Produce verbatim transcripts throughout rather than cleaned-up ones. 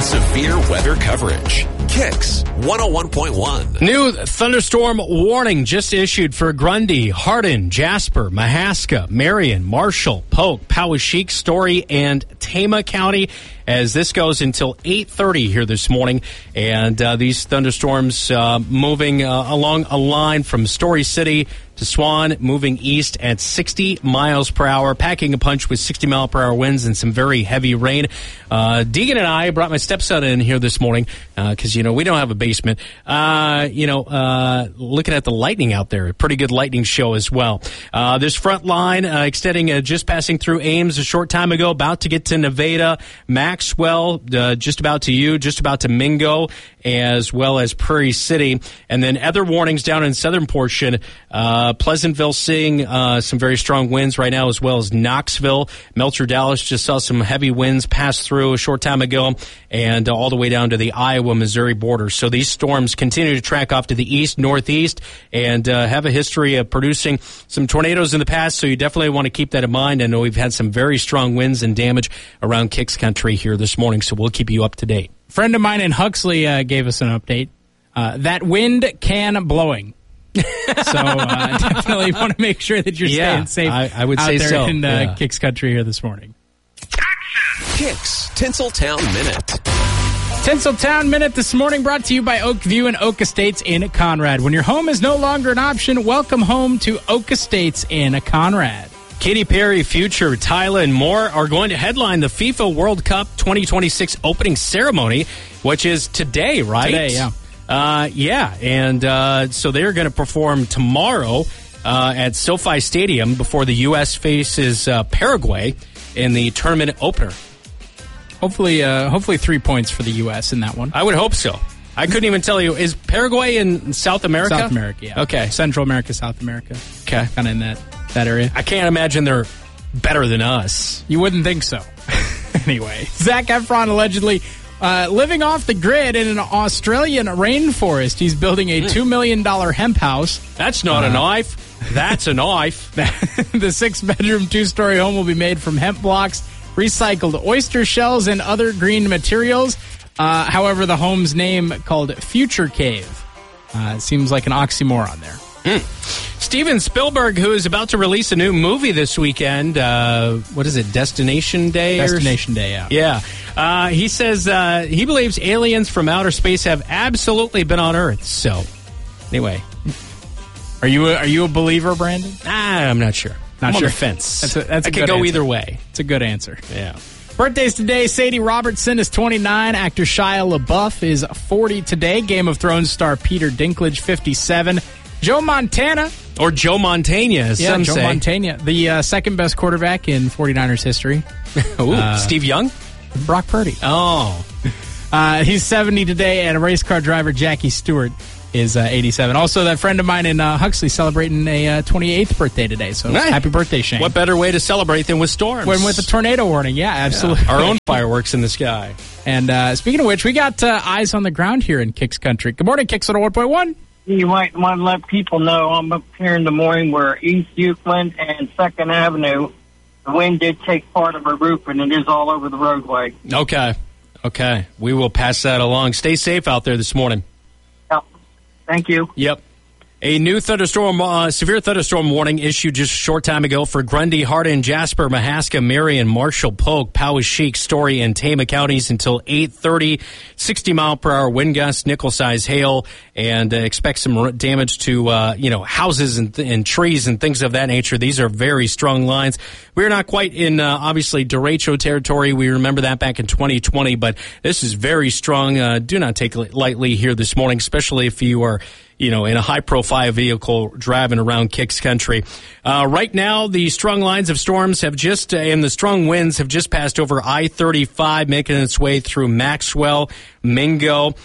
severe weather coverage. Kicks one oh one point one. New thunderstorm warning just issued for Grundy, Hardin, Jasper, Mahaska, Marion, Marshall, Polk, Poweshiek, Story, and Tama County, as this goes until eight thirty here this morning. And uh, these thunderstorms uh, moving uh, along a line from Story City to Swan, moving east at sixty miles per hour, packing a punch with sixty mile per hour winds and some very heavy rain. Uh, Deegan and I brought my stepson in here this morning because, uh, you know, we don't have a basement. Uh, you know, uh, looking at the lightning out there, a pretty good lightning show as well. Uh, this front line uh, extending uh, just passing through Ames a short time ago, about to get to Nevada, Maxwell, uh, just about to you, just about to Mingo, as well as Prairie City. And then other warnings down in southern portion, uh, Pleasantville seeing uh, some very strong winds right now, as well as Knoxville. Melcher Dallas just saw some heavy winds pass through a short time ago, and uh, all the way down to the Iowa-Missouri border. So these storms continue to track off to the east, northeast, and uh, have a history of producing some tornadoes in the past, so you definitely want to keep that in mind. I know we've had some very strong winds and damage around Kicks Country here this morning, so we'll keep you up to date. Friend of mine in Huxley uh, gave us an update. Uh, that wind can blowing. so uh, definitely want to make sure that you're yeah, staying safe I, I would out say there so. in uh, yeah. Kicks Country here this morning. Kicks Tinseltown Minute. Tinseltown Minute this morning brought to you by Oak View and Oak Estates in Conrad. When your home is no longer an option, welcome home to Oak Estates in Conrad. Katy Perry, Future, Tyla, and more are going to headline the FIFA World Cup twenty twenty-six opening ceremony, which is today, right? Today, yeah. Uh, yeah, and uh, so they're going to perform tomorrow uh, at SoFi Stadium before the U S faces uh, Paraguay in the tournament opener. Hopefully, uh, hopefully three points for the U S in that one. I would hope so. I couldn't even tell you. Is Paraguay in South America? South America, yeah. Okay. Central America, South America. Okay. Kind of in that, that area. I can't imagine they're better than us. You wouldn't think so. Anyway, Zac Efron allegedly uh, living off the grid in an Australian rainforest. He's building a two million dollars hemp house. That's not uh, a knife. That's a knife. The six-bedroom, two-story home will be made from hemp blocks, recycled oyster shells, and other green materials. Uh, however, the home's name, called Future Cave, uh, seems like an oxymoron there. Mm. Steven Spielberg, who is about to release a new movie this weekend, uh, what is it, Destination Day? Destination or? Day, yeah. Yeah. Uh, he says uh, he believes aliens from outer space have absolutely been on Earth. So, anyway. Are you a, are you a believer, Brandon? Ah, I'm not sure. Not I'm sure. on the fence. That's a, that's a I good could go answer. either way. It's a good answer. Yeah. Birthdays today. Sadie Robertson is twenty-nine. Actor Shia LaBeouf is forty today. Game of Thrones star Peter Dinklage, fifty-seven. Joe Montana. Or Joe Montana, as yeah, some Joe say. Montana, the uh, second best quarterback in forty-niners history. Ooh, uh, Steve Young? Brock Purdy. Oh. Uh, he's seventy today, and a race car driver, Jackie Stewart, is uh, eighty-seven. Also, that friend of mine in uh, Huxley celebrating a uh, twenty-eighth birthday today. So right. Happy birthday, Shane. What better way to celebrate than with storms? When with a tornado warning. Yeah, absolutely. Yeah. Our own fireworks in the sky. And uh, speaking of which, we got uh, eyes on the ground here in Kicks Country. Good morning, Kicks on one point one. You might want to let people know I'm up here in Des Moines where East Euclid and second Avenue, the wind did take part of a roof, and it is all over the roadway. Okay. Okay. We will pass that along. Stay safe out there this morning. Yep. Thank you. Yep. A new thunderstorm, uh, severe thunderstorm warning issued just a short time ago for Grundy, Hardin, Jasper, Mahaska, Marion, Marshall, Polk, Poweshiek, Story, and Tama counties until eight thirty. sixty mile per hour wind gusts, nickel-size hail, and uh, expect some damage to, uh, you know, houses and, th- and trees and things of that nature. These are very strong lines. We're not quite in, uh, obviously, derecho territory. We remember that back in twenty twenty, but this is very strong. Uh, do not take it lightly here this morning, especially if you are, you know, in a high-profile vehicle driving around Kicks Country. Uh, right now, the strong lines of storms have just, uh, and the strong winds have just passed over I thirty-five, making its way through Maxwell, Mingo,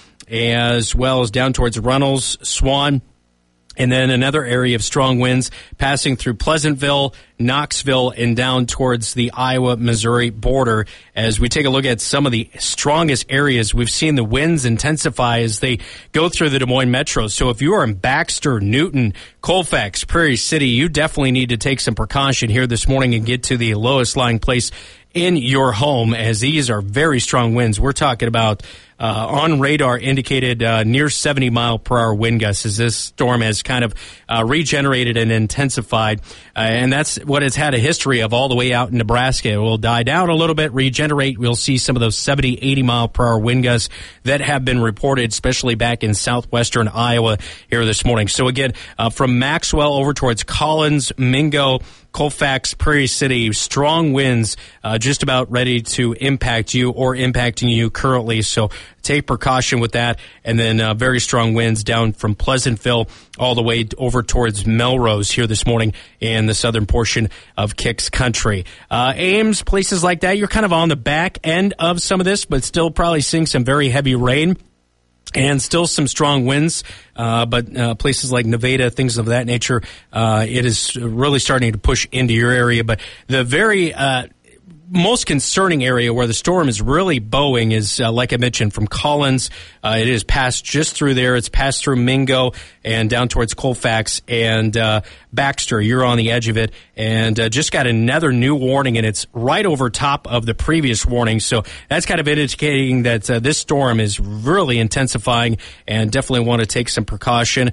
as well as down towards Runnels, Swan. And then another area of strong winds passing through Pleasantville, Knoxville, and down towards the Iowa-Missouri border. As we take a look at some of the strongest areas, we've seen the winds intensify as they go through the Des Moines metro. So if you are in Baxter, Newton, Colfax, Prairie City, you definitely need to take some precaution here this morning and get to the lowest lying place in your home, as these are very strong winds. We're talking about uh, on radar indicated uh, near seventy mile per hour wind gusts as this storm has kind of uh, regenerated and intensified. Uh, and that's what it's had a history of all the way out in Nebraska. It will die down a little bit, regenerate. We'll see some of those seventy, eighty mile per hour wind gusts that have been reported, especially back in southwestern Iowa here this morning. So again, uh, from Maxwell over towards Collins, Mingo, Colfax, Prairie City, strong winds uh, just about ready to impact you or impacting you currently. So take precaution with that. And then uh, very strong winds down from Pleasantville all the way over towards Melrose here this morning in the southern portion of Kicks Country. Uh, Ames, places like that, you're kind of on the back end of some of this, but still probably seeing some very heavy rain. And still some strong winds, uh, but uh, places like Nevada, things of that nature, uh, it is really starting to push into your area. But the very uh, most concerning area where the storm is really bowing is, uh, like I mentioned, from Collins. Uh, it is passed just through there. It's passed through Mingo and down towards Colfax and uh, Baxter. You're on the edge of it, and uh, just got another new warning, and it's right over top of the previous warning. So that's kind of indicating that uh, this storm is really intensifying, and definitely want to take some precaution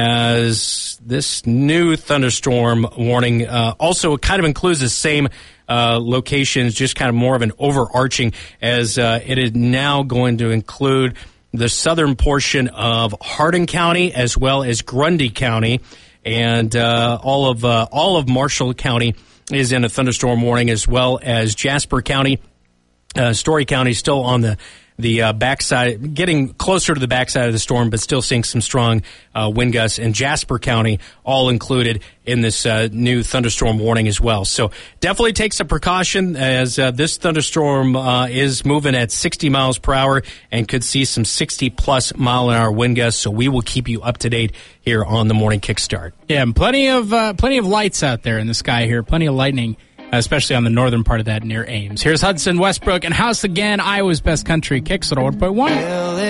as this new thunderstorm warning uh, also kind of includes the same Uh, locations, just kind of more of an overarching, as uh, it is now going to include the southern portion of Hardin County as well as Grundy County, and uh, all of uh, all of Marshall County is in a thunderstorm warning, as well as Jasper County, uh, Story County still on the the uh, backside, getting closer to the backside of the storm, but still seeing some strong uh, wind gusts, and Jasper County all included in this uh, new thunderstorm warning as well. So definitely take some precaution, as uh, this thunderstorm uh, is moving at sixty miles per hour and could see some sixty plus mile an hour wind gusts. So we will keep you up to date here on the Morning Kickstart. Yeah, and plenty of uh, plenty of lights out there in the sky here, plenty of lightning, especially on the northern part of that near Ames. Here's Hudson Westbrook and House Again, Iowa's Best Country Kicks at one point one.